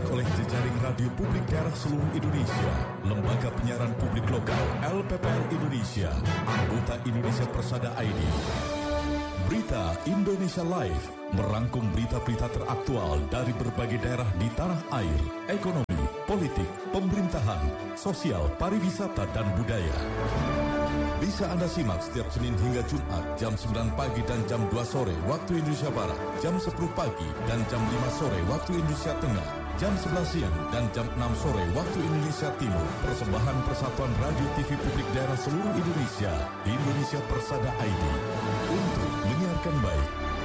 oleh jejaring radio publik daerah seluruh Indonesia, Lembaga Penyiaran Publik Lokal LPPL Indonesia, anggota Indonesia Persada ID. Berita Indonesia Live merangkum berita-berita teraktual dari berbagai daerah di tanah air, ekonomi, politik, pemerintahan, sosial, pariwisata, dan budaya. Bisa Anda simak setiap Senin hingga Jumat jam 9 pagi dan jam 2 sore waktu Indonesia Barat, jam 10 pagi dan jam 5 sore waktu Indonesia Tengah, jam 11 siang dan jam 6 sore waktu Indonesia Timur. Persembahan Persatuan Radio TV Publik Daerah seluruh Indonesia, Indonesia Persada ID, untuk menyiarkan baik.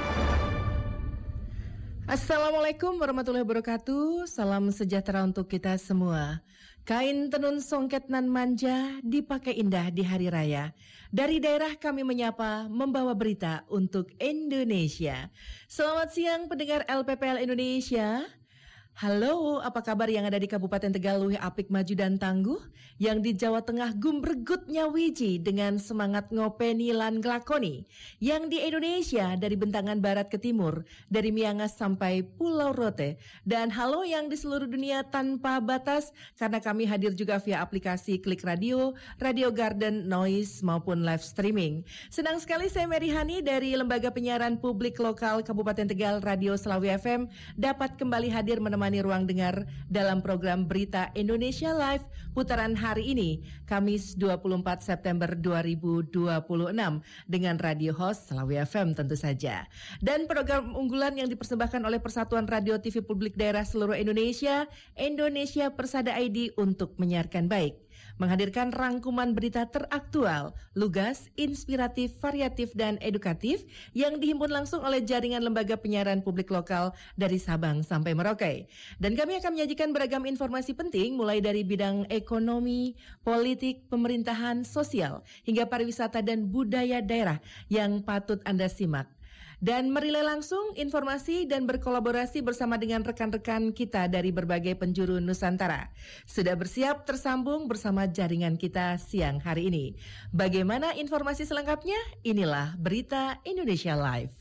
Assalamualaikum warahmatullahi wabarakatuh. Salam sejahtera untuk kita semua. Kain tenun songket nan manja dipakai indah di hari raya. Dari daerah kami menyapa, membawa berita untuk Indonesia. Selamat siang pendengar LPPL Indonesia. Halo, apa kabar yang ada di Kabupaten Tegal luwih apik maju dan tangguh, yang di Jawa Tengah gumbregut nyawiji dengan semangat ngopeni lan glakoni, yang di Indonesia dari bentangan barat ke timur, dari Miangas sampai Pulau Rote, dan halo yang di seluruh dunia tanpa batas, karena kami hadir juga via aplikasi Klik Radio, Radio Garden, Noise maupun live streaming. Senang sekali saya Mary Hani dari Lembaga Penyiaran Publik Lokal Kabupaten Tegal Radio Slawi FM dapat kembali hadir menemani ruang dengar dalam program Berita Indonesia Live putaran hari ini, Kamis 24 September 2026 dengan radio host Slawi FM tentu saja. Dan program unggulan yang dipersembahkan oleh Persatuan Radio TV Publik Daerah seluruh Indonesia, Indonesia Persada ID untuk menyiarkan baik, menghadirkan rangkuman berita teraktual, lugas, inspiratif, variatif, dan edukatif yang dihimpun langsung oleh jaringan lembaga penyiaran publik lokal dari Sabang sampai Merauke. Dan kami akan menyajikan beragam informasi penting mulai dari bidang ekonomi, politik, pemerintahan, sosial, hingga pariwisata dan budaya daerah yang patut Anda simak. Dan merilai langsung informasi dan berkolaborasi bersama dengan rekan-rekan kita dari berbagai penjuru Nusantara. Sudah bersiap tersambung bersama jaringan kita siang hari ini. Bagaimana informasi selengkapnya? Inilah Berita Indonesia Live.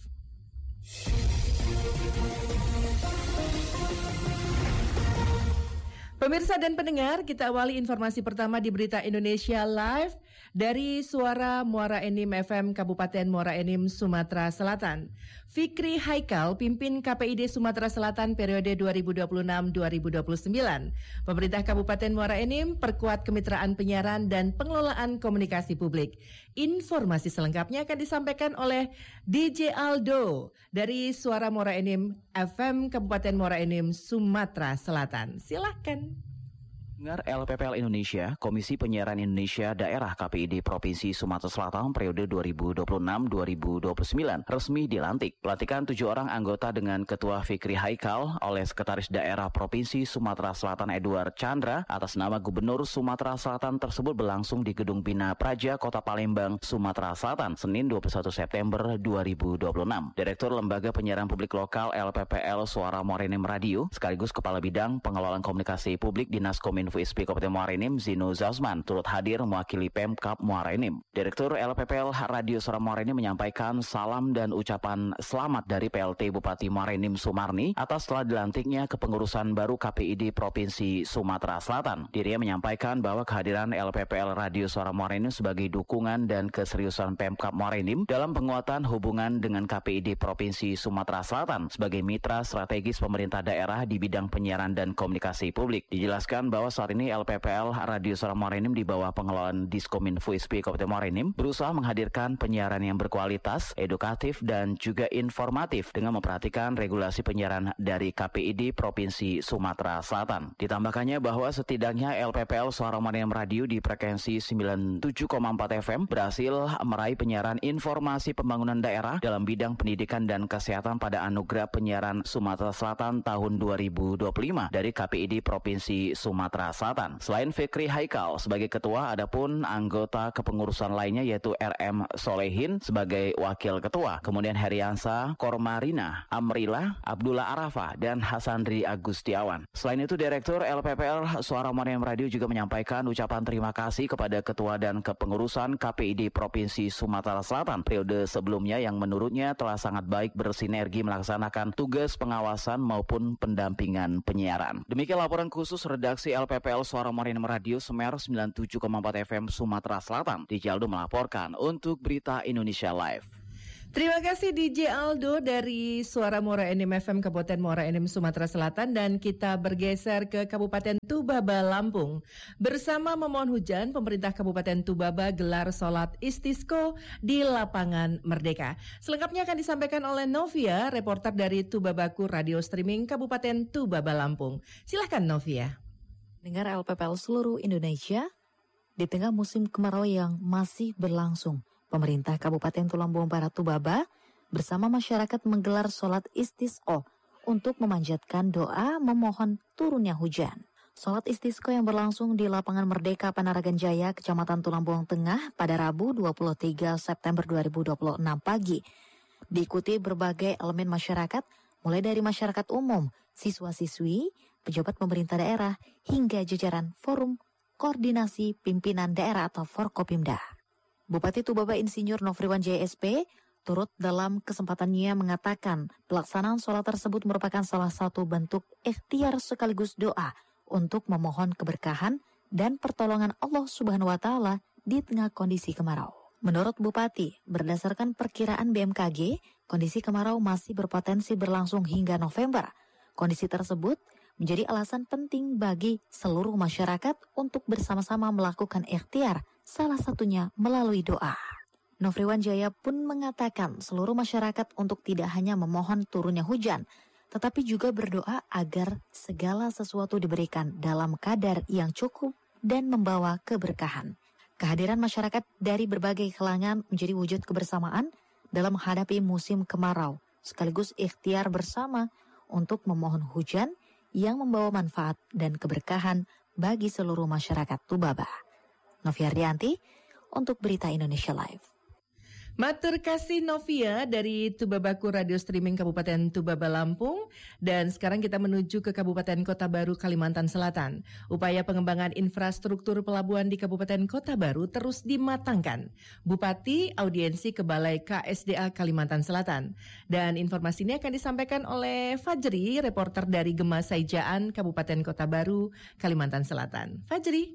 Pemirsa dan pendengar, kita awali informasi pertama di Berita Indonesia Live dari Suara Muara Enim FM Kabupaten Muara Enim, Sumatera Selatan. Fikri Haikal pimpin KPID Sumatera Selatan periode 2026-2029. Pemerintah Kabupaten Muara Enim perkuat kemitraan penyiaran dan pengelolaan komunikasi publik. Informasi selengkapnya akan disampaikan oleh DJ Aldo dari Suara Muara Enim FM Kabupaten Muara Enim, Sumatera Selatan. Silakan. Dengar LPPL Indonesia, Komisi Penyiaran Indonesia Daerah KPID Provinsi Sumatera Selatan periode 2026-2029 resmi dilantik. Pelantikan 7 orang anggota dengan Ketua Fikri Haikal oleh Sekretaris Daerah Provinsi Sumatera Selatan Edward Chandra atas nama Gubernur Sumatera Selatan tersebut berlangsung di Gedung Bina Praja, Kota Palembang, Sumatera Selatan, Senin 21 September 2026. Direktur Lembaga Penyiaran Publik Lokal LPPL Suara Muara Enim Radio, sekaligus Kepala Bidang Pengelolaan Komunikasi Publik Dinas Kominfo FSP Kabupaten Muara Enim Zino Zazman turut hadir mewakili Pemkab Muara Enim. Direktur LPPL Radio Suara Muara Enim menyampaikan salam dan ucapan selamat dari PLT Bupati Muara Enim Sumarni atas telah dilantiknya kepengurusan baru KPID Provinsi Sumatera Selatan. Dirinya menyampaikan bahwa kehadiran LPPL Radio Suara Muara Enim sebagai dukungan dan keseriusan Pemkab Muara Enim dalam penguatan hubungan dengan KPID Provinsi Sumatera Selatan sebagai mitra strategis pemerintah daerah di bidang penyiaran dan komunikasi publik. Dijelaskan bahwa saat ini LPPL Radio Suara Muara Enim di bawah pengelolaan Diskominfo FSP Kabupaten Muara Enim berusaha menghadirkan penyiaran yang berkualitas, edukatif, dan juga informatif dengan memperhatikan regulasi penyiaran dari KPID Provinsi Sumatera Selatan. Ditambahkannya bahwa setidaknya LPPL Suara Muara Enim Radio di frekuensi 97,4 FM berhasil meraih penyiaran informasi pembangunan daerah dalam bidang pendidikan dan kesehatan pada Anugerah Penyiaran Sumatera Selatan tahun 2025 dari KPID Provinsi Sumatera Sumatera Selatan. Selain Fikri Haikal sebagai ketua, adapun anggota kepengurusan lainnya yaitu RM Solehin sebagai wakil ketua, kemudian Heriansa Kormarina, Amrila, Abdullah Arafah, dan Hasandri Agustiawan. Selain itu, Direktur LPPL Suara Mariam Radio juga menyampaikan ucapan terima kasih kepada ketua dan kepengurusan KPID Provinsi Sumatera Selatan periode sebelumnya yang menurutnya telah sangat baik bersinergi melaksanakan tugas pengawasan maupun pendampingan penyiaran. Demikian laporan khusus redaksi LPPL Suara Mariam Radio Semer 97,4 FM Sumatera Selatan. DJ Aldo melaporkan untuk Berita Indonesia Live. Terima kasih DJ Aldo dari Suara Muara Enim FM Kabupaten Muara Enim Sumatera Selatan, dan kita bergeser ke Kabupaten Tubaba Lampung. Bersama memohon hujan, pemerintah Kabupaten Tubaba gelar sholat istisqo di lapangan Merdeka. Selengkapnya akan disampaikan oleh Novia, reporter dari Tubabaku Radio Streaming Kabupaten Tubaba Lampung. Silahkan Novia. Dengar LPPL seluruh Indonesia, di tengah musim kemarau yang masih berlangsung, pemerintah Kabupaten Tulambung Barat Tubaba bersama masyarakat menggelar sholat istisqo untuk memanjatkan doa memohon turunnya hujan. Sholat istisqo yang berlangsung di lapangan Merdeka Panaragan Jaya, Kecamatan Tulambung Tengah pada Rabu 23 September 2026 pagi diikuti berbagai elemen masyarakat, mulai dari masyarakat umum, siswa-siswi, pejabat pemerintah daerah, hingga jajaran Forum Koordinasi Pimpinan Daerah atau Forkopimda. Bupati Tubaba Insinyur Nofriwan JSP turut dalam kesempatannya mengatakan pelaksanaan sholat tersebut merupakan salah satu bentuk ikhtiar sekaligus doa untuk memohon keberkahan dan pertolongan Allah Subhanahu wa Ta'ala di tengah kondisi kemarau. Menurut Bupati, berdasarkan perkiraan BMKG, kondisi kemarau masih berpotensi berlangsung hingga November. Kondisi tersebut menjadi alasan penting bagi seluruh masyarakat untuk bersama-sama melakukan ikhtiar, salah satunya melalui doa. Nofriwan Jaya pun mengatakan seluruh masyarakat untuk tidak hanya memohon turunnya hujan, tetapi juga berdoa agar segala sesuatu diberikan dalam kadar yang cukup dan membawa keberkahan. Kehadiran masyarakat dari berbagai kalangan menjadi wujud kebersamaan dalam menghadapi musim kemarau, sekaligus ikhtiar bersama untuk memohon hujan yang membawa manfaat dan keberkahan bagi seluruh masyarakat Tubaba. Novia Ardianti untuk Berita Indonesia Live. Matur kasih Novia dari Tubabaku Radio Streaming Kabupaten Tubaba Lampung. Dan sekarang kita menuju ke Kabupaten Kota Baru Kalimantan Selatan. Upaya pengembangan infrastruktur pelabuhan di Kabupaten Kota Baru terus dimatangkan. Bupati audiensi ke Balai KSDA Kalimantan Selatan. Dan informasi ini akan disampaikan oleh Fajri, reporter dari Gema Saijaan Kabupaten Kota Baru Kalimantan Selatan. Fajri.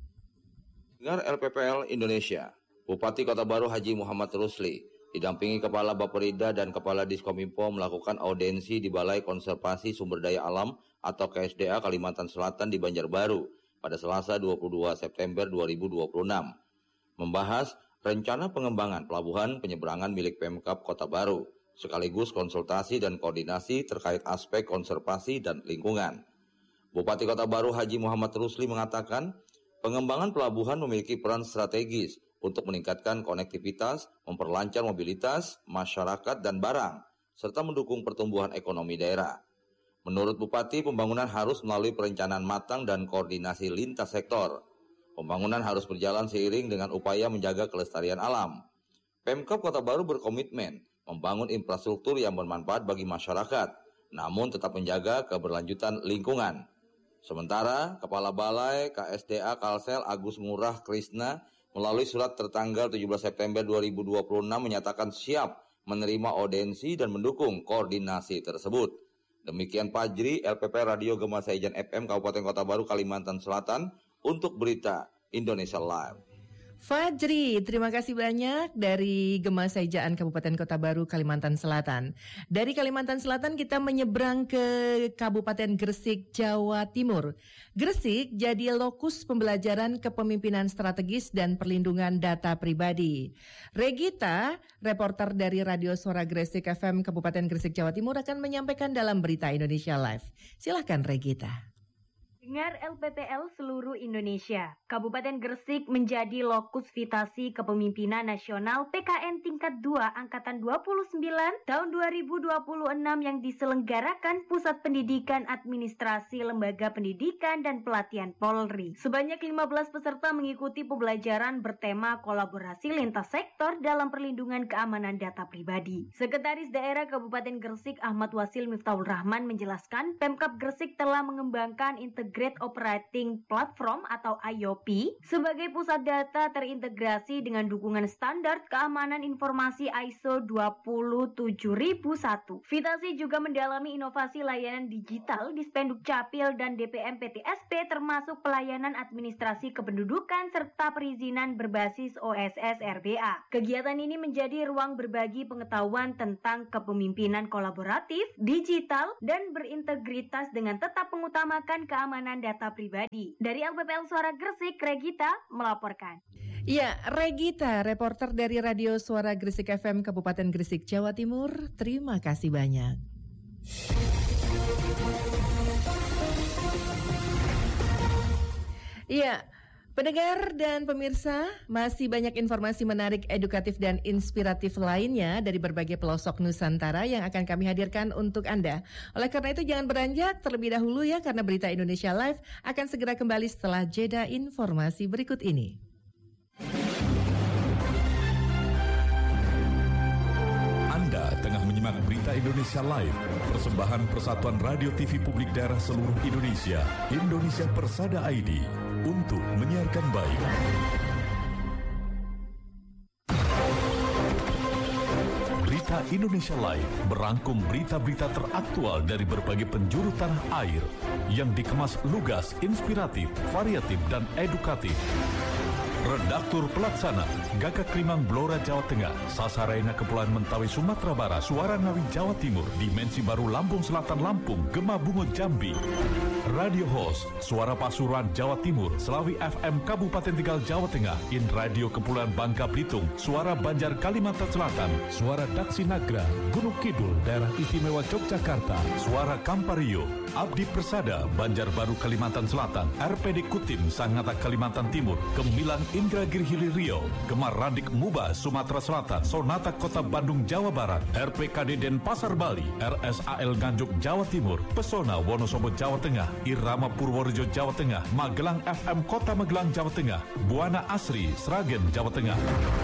Dengar LPPL Indonesia. Bupati Kota Baru Haji Muhammad Rusli didampingi Kepala Bapperida dan Kepala Diskominfo melakukan audiensi di Balai Konservasi Sumber Daya Alam atau KSDA Kalimantan Selatan di Banjarbaru pada Selasa 22 September 2026. Membahas rencana pengembangan pelabuhan penyeberangan milik Pemkab Kota Baru, sekaligus konsultasi dan koordinasi terkait aspek konservasi dan lingkungan. Bupati Kota Baru Haji Muhammad Rusli mengatakan, pengembangan pelabuhan memiliki peran strategis untuk meningkatkan konektivitas, memperlancar mobilitas masyarakat dan barang, serta mendukung pertumbuhan ekonomi daerah. Menurut Bupati, pembangunan harus melalui perencanaan matang dan koordinasi lintas sektor. Pembangunan harus berjalan seiring dengan upaya menjaga kelestarian alam. Pemkab Kota Baru berkomitmen membangun infrastruktur yang bermanfaat bagi masyarakat, namun tetap menjaga keberlanjutan lingkungan. Sementara, Kepala Balai KSDA Kalsel Agus Ngurah Krisna melalui surat tertanggal 17 September 2026 menyatakan siap menerima audiensi dan mendukung koordinasi tersebut. Demikian Fajri, LPP Radio Gema Saijaan FM Kabupaten Kota Baru Kalimantan Selatan untuk Berita Indonesia Live. Fajri, terima kasih banyak dari Gema Saijaan Kabupaten Kota Baru Kalimantan Selatan. Dari Kalimantan Selatan kita menyeberang ke Kabupaten Gresik, Jawa Timur. Gresik jadi lokus pembelajaran kepemimpinan strategis dan perlindungan data pribadi. Regita, reporter dari Radio Suara Gresik FM Kabupaten Gresik, Jawa Timur akan menyampaikan dalam Berita Indonesia Live. Silakan Regita. Dengar LPPL seluruh Indonesia. Kabupaten Gresik menjadi lokus vitasi kepemimpinan nasional PKN tingkat 2 angkatan 29 tahun 2026 yang diselenggarakan Pusat Pendidikan Administrasi Lembaga Pendidikan dan Pelatihan Polri. Sebanyak 15 peserta mengikuti pembelajaran bertema kolaborasi lintas sektor dalam perlindungan keamanan data pribadi. Sekretaris Daerah Kabupaten Gresik Ahmad Wasil Miftahul Rahman menjelaskan, Pemkab Gresik telah mengembangkan Integrated Operating Platform atau IOP sebagai pusat data terintegrasi dengan dukungan standar keamanan informasi ISO 27001. Vitasi juga mendalami inovasi layanan digital di Spenduk Capil dan DPM PTSP termasuk pelayanan administrasi kependudukan serta perizinan berbasis OSS RBA. Kegiatan ini menjadi ruang berbagi pengetahuan tentang kepemimpinan kolaboratif, digital, dan berintegritas dengan tetap mengutamakan keamanan data pribadi. Dari LPPL Suara Gresik, Regita melaporkan. Ya, Regita, reporter dari Radio Suara Gresik FM Kabupaten Gresik, Jawa Timur. Terima kasih banyak. Ya, pendengar dan pemirsa, masih banyak informasi menarik, edukatif, dan inspiratif lainnya dari berbagai pelosok Nusantara yang akan kami hadirkan untuk Anda. Oleh karena itu jangan beranjak terlebih dahulu ya, karena Berita Indonesia Live akan segera kembali setelah jeda informasi berikut ini. Anda tengah menyimak Berita Indonesia Live, persembahan Persatuan Radio TV Publik Daerah Seluruh Indonesia, Indonesia Persada ID, untuk menyiarkan baik. Berita Indonesia Live merangkum berita-berita teraktual dari berbagai penjuru tanah air yang dikemas lugas, inspiratif, variatif, dan edukatif. Redaktur Pelaksana, Gagak Limang Blora Jawa Tengah, Sasaraina Kepulauan Mentawai Sumatera Barat, Suara Ngawi Jawa Timur, Dimensi Baru Lampung Selatan Lampung, Gema Bungo Jambi. Radio Host, Suara Pasuruan Jawa Timur, Selawi FM Kabupaten Tegal Jawa Tengah, In Radio Kepulauan Bangka Belitung, Suara Banjar Kalimantan Selatan, Suara Daksi Nagra, Gunung Kidul, Daerah Istimewa Yogyakarta, Suara Kampario, Abdi Persada, Banjarbaru Kalimantan Selatan, RPD Kutim Sangatta Kalimantan Timur, Gemilang Indragiri Hili Riau, Gemar Radik Muba Sumatera Selatan, Sonata Kota Bandung Jawa Barat, RPKD Denpasar Bali, RSAL Nganjuk Jawa Timur, Pesona Wonosobo Jawa Tengah, Irama Purworejo Jawa Tengah, Magelang FM Kota Magelang Jawa Tengah, Buana Asri Sragen Jawa Tengah,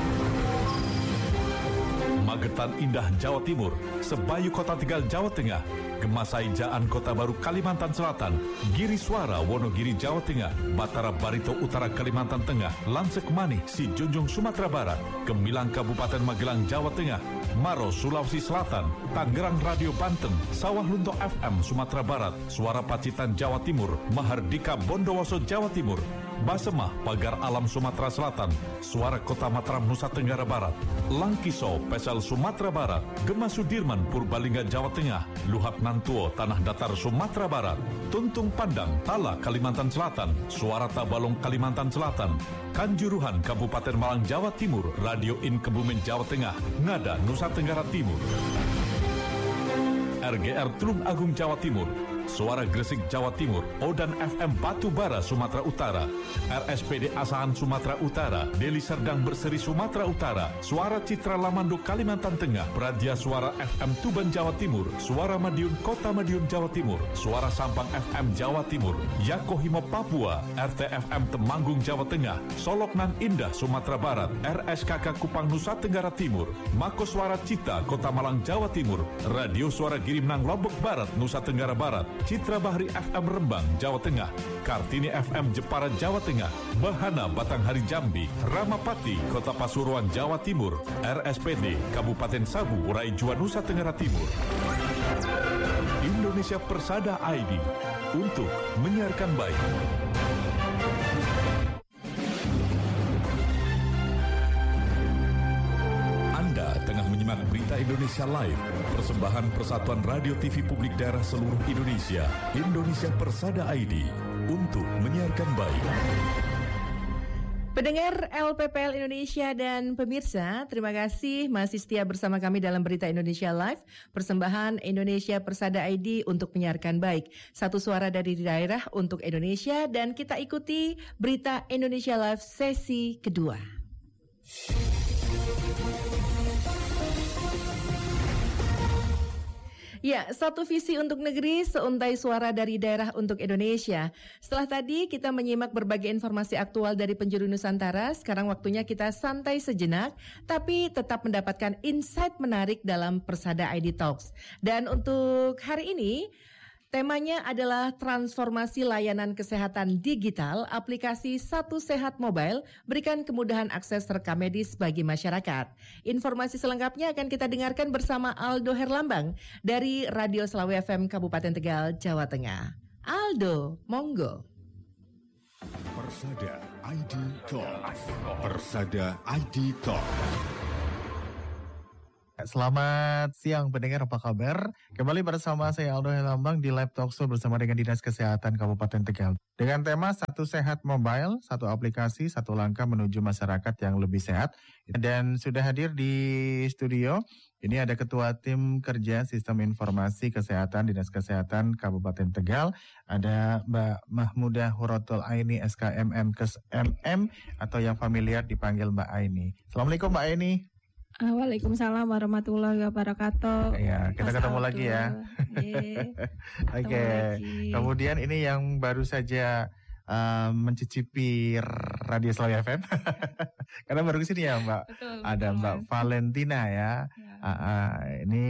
Magetan Indah Jawa Timur, Sebayu Kota Tegal Jawa Tengah, Gemasai Jaan Kota Baru Kalimantan Selatan, Giri Suara Wonogiri Jawa Tengah, Batara Barito Utara Kalimantan Tengah, Lansek Manik Si Junjung Sumatera Barat, Gemilang Kabupaten Magelang Jawa Tengah, Maros Sulawesi Selatan, Tangerang Radio Banten, Sawah Lunto FM Sumatera Barat, Suara Pacitan Jawa Timur, Mahardika Bondowoso Jawa Timur, Basemah Pagar Alam Sumatera Selatan, Suara Kota Mataram Nusa Tenggara Barat, Langkiso Pesel Sumatera Barat, Gema Sudirman Purbalingga Jawa Tengah, Luhak Nantuo Tanah Datar Sumatera Barat, Tuntung Pandang Tala Kalimantan Selatan, Suara Tabalong Kalimantan Selatan, Kanjuruhan Kabupaten Malang Jawa Timur, Radio In Kebumen Jawa Tengah, Ngada Nusa Tenggara Timur, RGR Tulung Agung Jawa Timur, Suara Gresik Jawa Timur, Odan FM Batubara Sumatera Utara, RSPD Asahan Sumatera Utara, Deli Serdang Berseri Sumatera Utara, Suara Citra Lamando Kalimantan Tengah, Pradia Suara FM Tuban Jawa Timur, Suara Madiun Kota Madiun Jawa Timur, Suara Sampang FM Jawa Timur, Yakohimo Papua, RTFM Temanggung Jawa Tengah, Soloknan Indah Sumatera Barat, RSKK Kupang Nusa Tenggara Timur, Mako Suara Cita Kota Malang Jawa Timur, Radio Suara Girimnang Lombok Barat Nusa Tenggara Barat, Citra Bahri FM Rembang Jawa Tengah, Kartini FM Jepara Jawa Tengah, Bahana Batanghari Jambi, Ramapati Kota Pasuruan Jawa Timur, RSPD Kabupaten Sabu Raijua Nusa Tenggara Timur. Indonesia Persada ID untuk menyiarkan baik. Tengah menyimak Berita Indonesia Live, persembahan Persatuan Radio TV Publik Daerah Seluruh Indonesia, Indonesia Persada ID, untuk menyiarkan baik. Pendengar LPPL Indonesia dan pemirsa, terima kasih masih setia bersama kami dalam Berita Indonesia Live, persembahan Indonesia Persada ID untuk menyiarkan baik. Satu suara dari daerah untuk Indonesia, dan kita ikuti Berita Indonesia Live sesi kedua. Ya, satu visi untuk negeri, seuntai suara dari daerah untuk Indonesia. Setelah tadi kita menyimak berbagai informasi aktual dari penjuru Nusantara, sekarang waktunya kita santai sejenak, tapi tetap mendapatkan insight menarik dalam Persada ID Talks. Dan untuk hari ini, temanya adalah transformasi layanan kesehatan digital, aplikasi Satu Sehat Mobile, berikan kemudahan akses rekam medis bagi masyarakat. Informasi selengkapnya akan kita dengarkan bersama Aldo Herlambang dari Radio Slawi FM Kabupaten Tegal, Jawa Tengah. Aldo, monggo. Persada ID Talks. Persada ID Talks. Selamat siang pendengar, apa kabar? Kembali bersama saya Aldo Herlambang di Live Talk Show bersama dengan Dinas Kesehatan Kabupaten Tegal. Dengan tema Satu Sehat Mobile, satu aplikasi, satu langkah menuju masyarakat yang lebih sehat. Dan sudah hadir di studio, ini ada Ketua Tim Kerja Sistem Informasi Kesehatan Dinas Kesehatan Kabupaten Tegal. Ada Mbak Mahmudah Huratul Aini, SKM MKes MM, atau yang familiar dipanggil Mbak Aini. Assalamualaikum Mbak Aini. Waalaikumsalam warahmatullahi wabarakatuh. Ya, kita ketemu lagi ya. Oke. Kemudian ini yang baru saja mencicipi Radio Slawi FM. Karena baru kesini ya Mbak. Betul, ada Mbak Valentina ya. Ini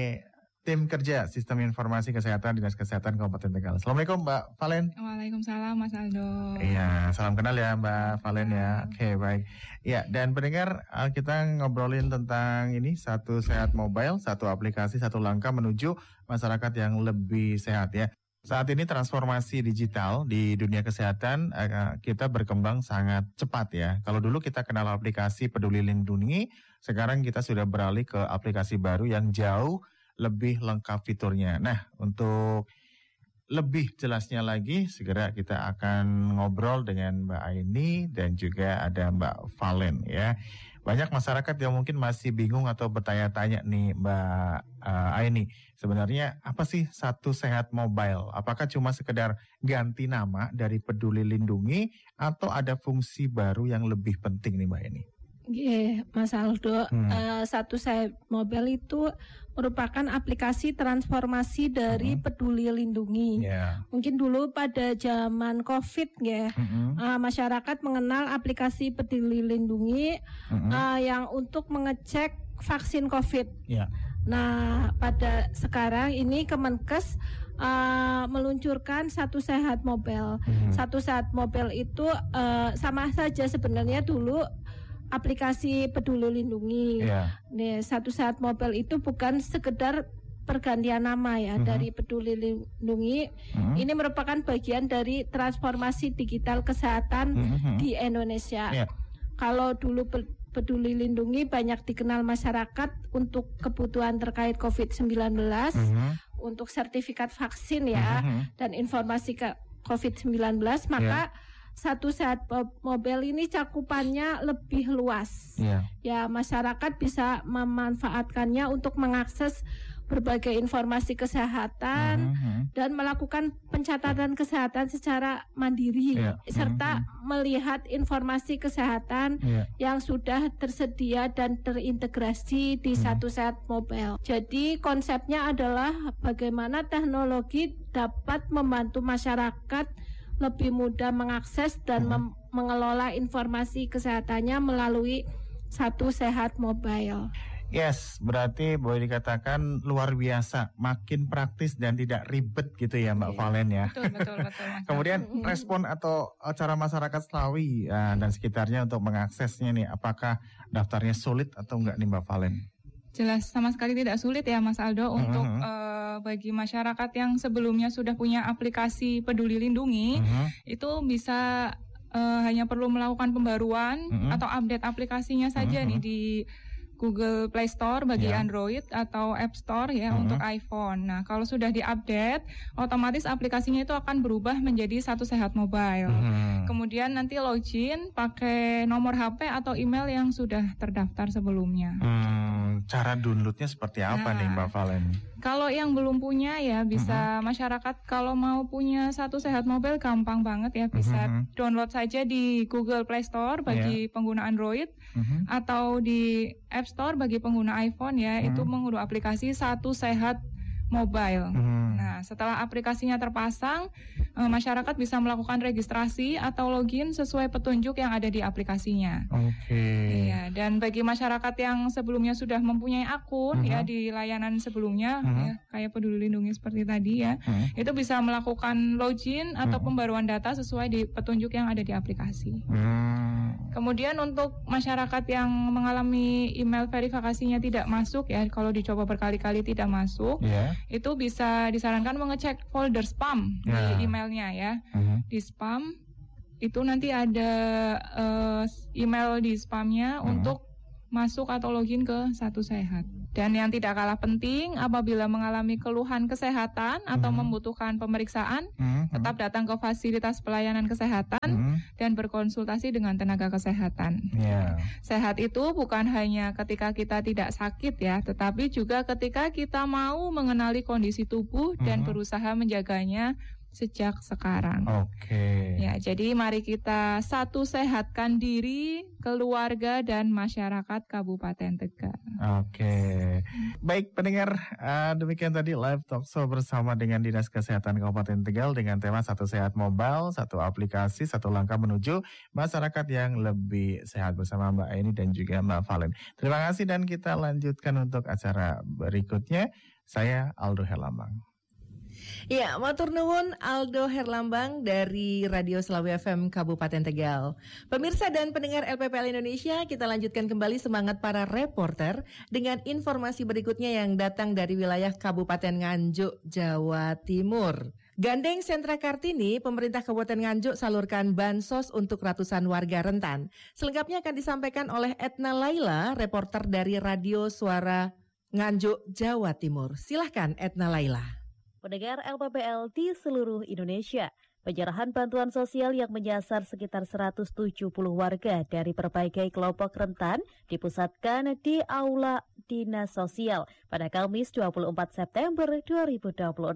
Tim Kerja Sistem Informasi Kesehatan Dinas Kesehatan Kabupaten Tegal. Assalamualaikum Mbak Valen. Waalaikumsalam Mas Aldo. Iya, salam kenal ya Mbak Valen ya. Oke, baik. Ya, dan pendengar, kita ngobrolin tentang ini Satu Sehat Mobile, satu aplikasi, satu langkah menuju masyarakat yang lebih sehat ya. Saat ini transformasi digital di dunia kesehatan kita berkembang sangat cepat ya. Kalau dulu kita kenal aplikasi Peduli Lindungi, sekarang kita sudah beralih ke aplikasi baru yang jauh lebih lengkap fiturnya. Nah, untuk lebih jelasnya lagi, segera kita akan ngobrol dengan Mbak Aini dan juga ada Mbak Valen ya. Banyak masyarakat yang mungkin masih bingung atau bertanya-tanya nih Mbak Aini, sebenarnya apa sih Satu Sehat Mobile? Apakah cuma sekedar ganti nama dari Peduli Lindungi atau ada fungsi baru yang lebih penting nih Mbak Aini? Mas Aldo, Satu Sehat Mobile itu merupakan aplikasi transformasi dari Peduli Lindungi. Mungkin dulu pada zaman COVID masyarakat mengenal aplikasi Peduli Lindungi yang untuk mengecek vaksin COVID. Nah, pada sekarang ini Kemenkes meluncurkan Satu Sehat Mobile. Satu Sehat Mobile itu sama saja sebenarnya dulu aplikasi Peduli Lindungi. Nih, Satu Sehat Mobile itu bukan sekedar pergantian nama ya dari Peduli Lindungi. Ini merupakan bagian dari transformasi digital kesehatan di Indonesia. Kalau dulu Peduli Lindungi banyak dikenal masyarakat untuk kebutuhan terkait COVID-19, untuk sertifikat vaksin ya, dan informasi ke COVID-19, maka Satu Sehat Mobile ini cakupannya lebih luas. Ya, masyarakat bisa memanfaatkannya untuk mengakses berbagai informasi kesehatan dan melakukan pencatatan kesehatan secara mandiri serta melihat informasi kesehatan yang sudah tersedia dan terintegrasi di Satu Sehat Mobile. Jadi konsepnya adalah bagaimana teknologi dapat membantu masyarakat lebih mudah mengakses dan mengelola informasi kesehatannya melalui Satu Sehat Mobile. Yes, berarti boleh dikatakan luar biasa, makin praktis dan tidak ribet gitu ya Mbak Valen ya. Betul. Kemudian respon atau cara masyarakat Slawi dan sekitarnya untuk mengaksesnya nih, apakah daftarnya sulit atau enggak nih Mbak Valen? Jelas sama sekali tidak sulit ya Mas Aldo untuk bagi masyarakat yang sebelumnya sudah punya aplikasi Peduli Lindungi itu bisa hanya perlu melakukan pembaruan atau update aplikasinya saja nih di Google Play Store bagi Android atau App Store ya untuk iPhone. Nah, kalau sudah diupdate, otomatis aplikasinya itu akan berubah menjadi Satu Sehat Mobile. Kemudian nanti login pakai nomor HP atau email yang sudah terdaftar sebelumnya. Cara downloadnya seperti apa nih Mbak Valen? Kalau yang belum punya ya bisa masyarakat kalau mau punya Satu Sehat Mobile gampang banget ya, bisa download saja di Google Play Store bagi pengguna Android atau di App Store bagi pengguna iPhone ya, itu mengunduh aplikasi Satu Sehat Mobile. Nah, setelah aplikasinya terpasang, masyarakat bisa melakukan registrasi atau login sesuai petunjuk yang ada di aplikasinya. Iya, dan bagi masyarakat yang sebelumnya sudah mempunyai akun ya di layanan sebelumnya, ya, kayak Peduli Lindungi seperti tadi ya, itu bisa melakukan login atau pembaruan data sesuai di petunjuk yang ada di aplikasi. Kemudian untuk masyarakat yang mengalami email verifikasinya tidak masuk ya, kalau dicoba berkali-kali tidak masuk, itu bisa disarankan mengecek folder spam di emailnya ya. Di spam itu nanti ada email di spamnya untuk masuk atau login ke Satu Sehat. Dan yang tidak kalah penting, apabila mengalami keluhan kesehatan atau membutuhkan pemeriksaan, tetap datang ke fasilitas pelayanan kesehatan dan berkonsultasi dengan tenaga kesehatan. Sehat itu bukan hanya ketika kita tidak sakit ya, tetapi juga ketika kita mau mengenali kondisi tubuh dan berusaha menjaganya sejak sekarang. Ya, jadi mari kita satu sehatkan diri, keluarga dan masyarakat Kabupaten Tegal. Baik pendengar, demikian tadi live talk show bersama dengan Dinas Kesehatan Kabupaten Tegal dengan tema Satu Sehat Mobile, satu aplikasi, satu langkah menuju masyarakat yang lebih sehat bersama Mbak Aini dan juga Mbak Valen. Terima kasih dan kita lanjutkan untuk acara berikutnya. Saya Aldo Herlambang. Ya, matur nuwun Aldo Herlambang dari Radio Selawi FM Kabupaten Tegal. Pemirsa dan pendengar LPPL Indonesia, kita lanjutkan kembali semangat para reporter dengan informasi berikutnya yang datang dari wilayah Kabupaten Nganjuk, Jawa Timur. Gandeng Sentra Kartini, pemerintah Kabupaten Nganjuk salurkan bansos untuk ratusan warga rentan. Selengkapnya akan disampaikan oleh Etna Laila, reporter dari Radio Suara Nganjuk, Jawa Timur. Silahkan Etna Laila. Pendengar LPPL di seluruh Indonesia, penyerahan bantuan sosial yang menyasar sekitar 170 warga dari berbagai kelompok rentan dipusatkan di Aula Dinas Sosial pada Kamis 24 September 2026.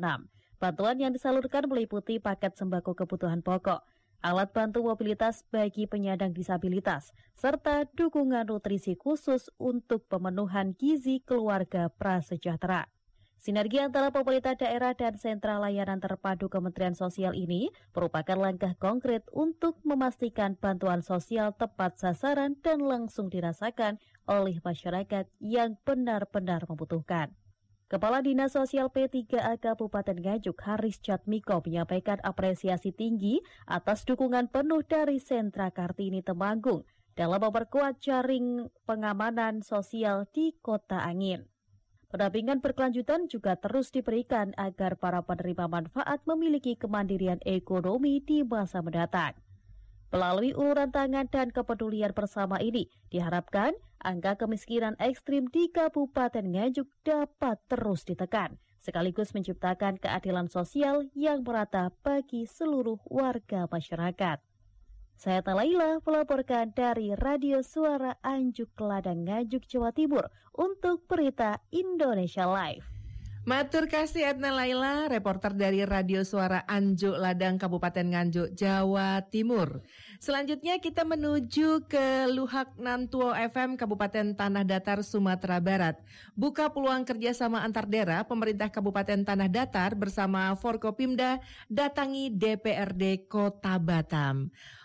Bantuan yang disalurkan meliputi paket sembako kebutuhan pokok, alat bantu mobilitas bagi penyandang disabilitas, serta dukungan nutrisi khusus untuk pemenuhan gizi keluarga prasejahtera. Sinergi antara pemerintah daerah dan sentra layanan terpadu Kementerian Sosial ini merupakan langkah konkret untuk memastikan bantuan sosial tepat sasaran dan langsung dirasakan oleh masyarakat yang benar-benar membutuhkan. Kepala Dinas Sosial P3A Kabupaten Nganjuk, Haris Jatmiko, menyampaikan apresiasi tinggi atas dukungan penuh dari Sentra Kartini Temanggung dalam memperkuat jaring pengamanan sosial di Kota Angin. Pendampingan berkelanjutan juga terus diberikan agar para penerima manfaat memiliki kemandirian ekonomi di masa mendatang. Melalui uluran tangan dan kepedulian bersama ini, diharapkan angka kemiskinan ekstrim di Kabupaten Nganjuk dapat terus ditekan, sekaligus menciptakan keadilan sosial yang merata bagi seluruh warga masyarakat. Saya Talaila melaporkan dari Radio Suara Anjuk Ladang Nganjuk, Jawa Timur untuk Berita Indonesia Live. Matur kasih Etna Laila, reporter dari Radio Suara Anjuk Ladang Kabupaten Nganjuk, Jawa Timur. Selanjutnya kita menuju ke Luhak Nantuo FM Kabupaten Tanah Datar, Sumatera Barat. Buka peluang kerjasama antar daerah, pemerintah Kabupaten Tanah Datar bersama Forkopimda datangi DPRD Kota Batam.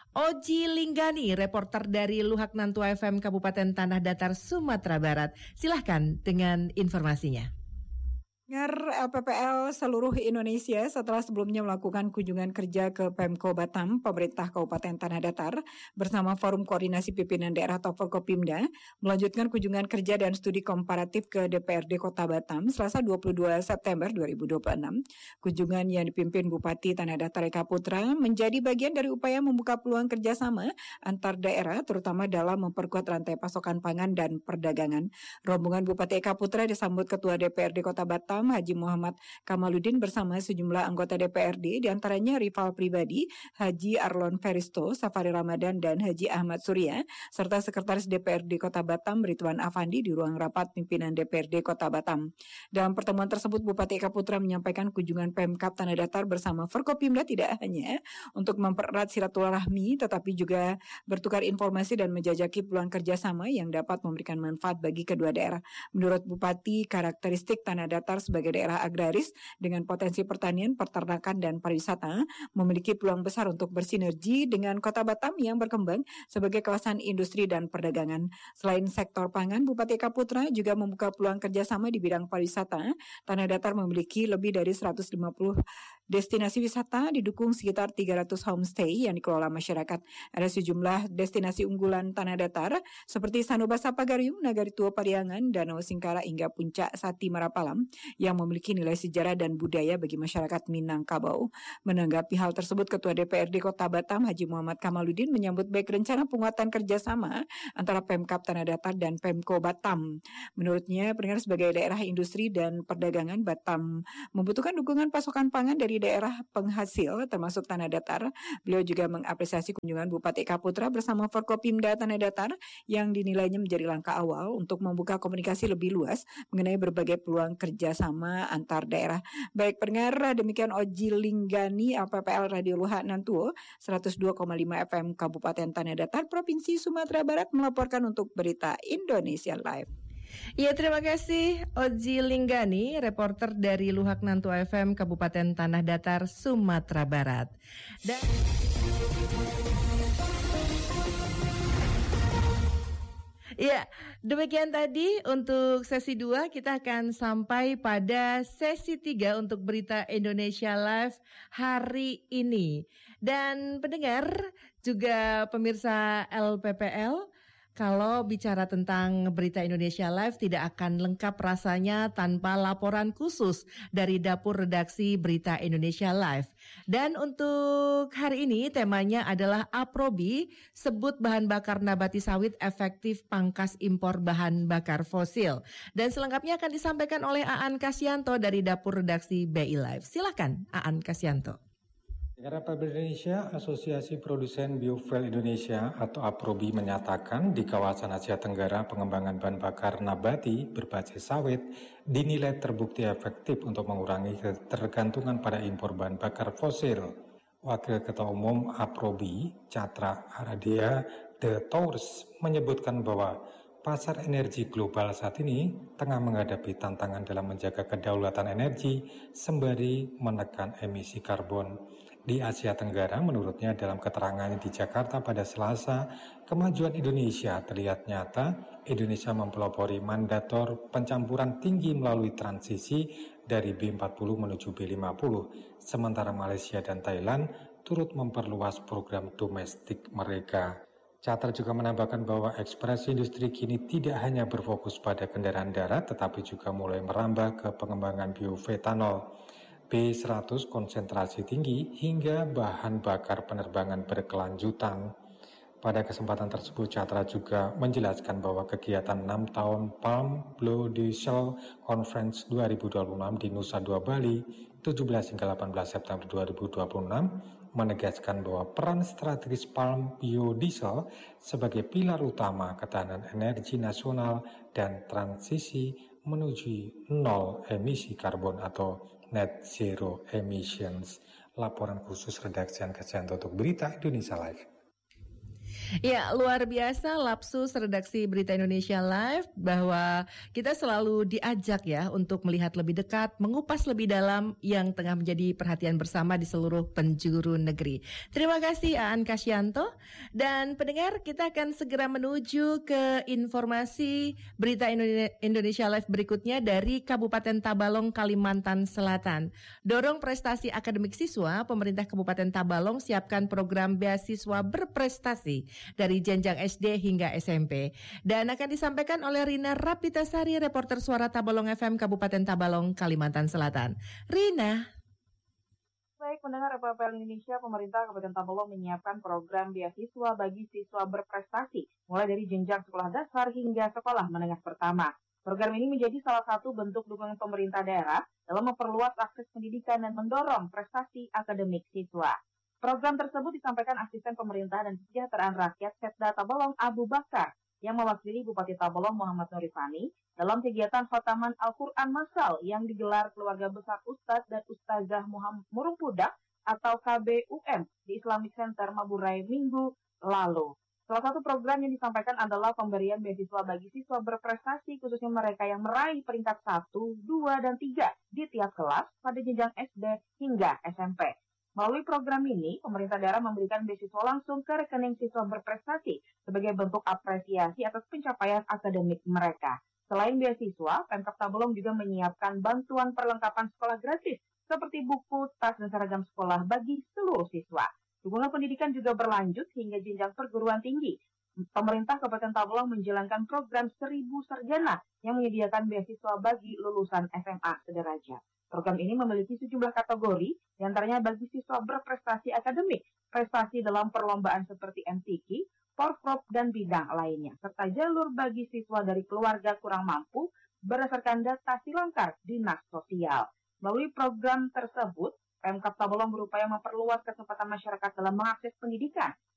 Oji Linggani, reporter dari Luhak Nantuo FM Kabupaten Tanah Datar, Sumatera Barat. Silahkan dengan informasinya. LPPL seluruh Indonesia setelah sebelumnya melakukan kunjungan kerja ke Pemko Batam, pemerintah Kabupaten Tanah Datar bersama Forum Koordinasi Pimpinan Daerah atau Forkopimda melanjutkan kunjungan kerja dan studi komparatif ke DPRD Kota Batam Selasa 22 September 2026. Kunjungan yang dipimpin Bupati Tanah Datar Eka Putra menjadi bagian dari upaya membuka peluang kerjasama antar daerah terutama dalam memperkuat rantai pasokan pangan dan perdagangan. Rombongan Bupati Eka Putra disambut Ketua DPRD Kota Batam Haji Muhammad Kamaluddin bersama sejumlah anggota DPRD diantaranya rival pribadi Haji Arlon Feristo, Safari Ramadan dan Haji Ahmad Surya serta Sekretaris DPRD Kota Batam Ridwan Afandi di ruang rapat pimpinan DPRD Kota Batam. Dalam pertemuan tersebut Bupati Eka Putra menyampaikan kunjungan Pemkab Tanah Datar bersama Forkopimda tidak hanya untuk mempererat silaturahmi tetapi juga bertukar informasi dan menjajaki peluang kerjasama yang dapat memberikan manfaat bagi kedua daerah. Menurut Bupati, karakteristik Tanah Datar sebagai daerah agraris dengan potensi pertanian, peternakan, dan pariwisata memiliki peluang besar untuk bersinergi dengan Kota Batam yang berkembang sebagai kawasan industri dan perdagangan. Selain sektor pangan, Bupati Eka Putra juga membuka peluang kerjasama di bidang pariwisata. Tanah Datar memiliki lebih dari 150 destinasi wisata didukung sekitar 300 homestay yang dikelola masyarakat. Ada sejumlah destinasi unggulan Tanah Datar seperti Sanubasa Pagarium, Nagari Tua Pariangan, Danau Singkara hingga Puncak Sati Marapalam yang memiliki nilai sejarah dan budaya bagi masyarakat Minangkabau. Menanggapi hal tersebut, Ketua DPRD Kota Batam Haji Muhammad Kamaluddin menyambut baik rencana penguatan kerjasama antara Pemkab Tanah Datar dan Pemko Batam. Menurutnya, pendengar sebagai daerah industri dan perdagangan, Batam membutuhkan dukungan pasokan pangan dari daerah penghasil termasuk Tanah Datar. Beliau juga mengapresiasi kunjungan Bupati Eka Putra bersama Forkopimda Tanah Datar yang dinilainya menjadi langkah awal untuk membuka komunikasi lebih luas mengenai berbagai peluang kerjasama antar daerah. Baik pendengar, demikian Oji Linggani LPPL Radio Luhak Nantuo 102,5 FM Kabupaten Tanah Datar Provinsi Sumatera Barat melaporkan untuk Berita Indonesia Live. Ya, terima kasih Oji Linggani, reporter dari Luhak Nantuo FM Kabupaten Tanah Datar Sumatera Barat. Dan ya, demikian tadi untuk sesi 2, kita akan sampai pada sesi 3 untuk Berita Indonesia Live hari ini. Dan pendengar, juga pemirsa LPPL, kalau bicara tentang Berita Indonesia Live tidak akan lengkap rasanya tanpa laporan khusus dari dapur redaksi Berita Indonesia Live. Dan untuk hari ini temanya adalah Aprobi, sebut bahan bakar nabati sawit efektif pangkas impor bahan bakar fosil. Dan selengkapnya akan disampaikan oleh Aan Kasyanto dari dapur redaksi BI Live. Silakan Aan Kasyanto. Negara Republik Indonesia, Asosiasi Produsen Biofuel Indonesia atau APROBI menyatakan di kawasan Asia Tenggara pengembangan bahan bakar nabati berbasis sawit dinilai terbukti efektif untuk mengurangi ketergantungan pada impor bahan bakar fosil. Wakil Ketua Umum APROBI, Catra Aradia De Tours, menyebutkan bahwa pasar energi global saat ini tengah menghadapi tantangan dalam menjaga kedaulatan energi sembari menekan emisi karbon. Di Asia Tenggara, menurutnya dalam keterangannya di Jakarta pada Selasa, kemajuan Indonesia terlihat nyata. Indonesia mempelopori mandator pencampuran tinggi melalui transisi dari B40 menuju B50, sementara Malaysia dan Thailand turut memperluas program domestik mereka. Catra juga menambahkan bahwa ekspresi industri kini tidak hanya berfokus pada kendaraan darat, tetapi juga mulai merambah ke pengembangan bioetanol, B100 konsentrasi tinggi, hingga bahan bakar penerbangan berkelanjutan. Pada kesempatan tersebut, Catra juga menjelaskan bahwa kegiatan 6 tahun Palm Biodiesel Conference 2026 di Nusa Dua Bali, 17 hingga 18 September 2026, menegaskan bahwa peran strategis palm biodiesel sebagai pilar utama ketahanan energi nasional dan transisi menuju nol emisi karbon atau net zero emissions. Laporan khusus redaksi Kasyanto untuk Berita Indonesia Live. Ya, luar biasa lapsus redaksi Berita Indonesia Live bahwa kita selalu diajak ya untuk melihat lebih dekat, mengupas lebih dalam yang tengah menjadi perhatian bersama di seluruh penjuru negeri. Terima kasih Aan Kasyanto. Dan pendengar, kita akan segera menuju ke informasi Berita Indonesia Live berikutnya dari Kabupaten Tabalong, Kalimantan Selatan. Dorong prestasi akademik siswa, pemerintah Kabupaten Tabalong siapkan program beasiswa berprestasi dari jenjang SD hingga SMP. Dan akan disampaikan oleh Rina Rapitasari, reporter Suara Tabalong FM Kabupaten Tabalong, Kalimantan Selatan. Rina. Baik, pendengar RPPL Indonesia, pemerintah Kabupaten Tabalong menyiapkan program beasiswa bagi siswa berprestasi, mulai dari jenjang sekolah dasar hingga sekolah menengah pertama. Program ini menjadi salah satu bentuk dukungan pemerintah daerah dalam memperluas akses pendidikan dan mendorong prestasi akademik siswa. Program tersebut disampaikan Asisten Pemerintah dan Kesejahteraan Rakyat Setda Tabalong Abu Bakar yang mewakili Bupati Tabalong Muhammad Nurifani dalam kegiatan Khataman Al-Quran Massal yang digelar keluarga besar Ustadz dan Ustazah Murung Pudak atau KBUM di Islamic Center Maburay Minggu lalu. Salah satu program yang disampaikan adalah pemberian beasiswa bagi siswa berprestasi, khususnya mereka yang meraih peringkat 1, 2, dan 3 di tiap kelas pada jenjang SD hingga SMP. Melalui program ini, pemerintah daerah memberikan beasiswa langsung ke rekening siswa berprestasi sebagai bentuk apresiasi atas pencapaian akademik mereka. Selain beasiswa, Pemkab Tabalong juga menyiapkan bantuan perlengkapan sekolah gratis seperti buku, tas, dan seragam sekolah bagi seluruh siswa. Dukungan pendidikan juga berlanjut hingga jenjang perguruan tinggi. Pemerintah Kabupaten Tabalong menjalankan program 1000 sarjana yang menyediakan beasiswa bagi lulusan SMA sederajat. Program ini memiliki sejumlah kategori, diantaranya bagi siswa berprestasi akademik, prestasi dalam perlombaan seperti MTQ, Porprov, dan bidang lainnya, serta jalur bagi siswa dari keluarga kurang mampu berdasarkan data Silangkar Dinas Sosial. Melalui program tersebut, Pemkab Tabalong berupaya memperluas kesempatan masyarakat dalam mengakses pendidikan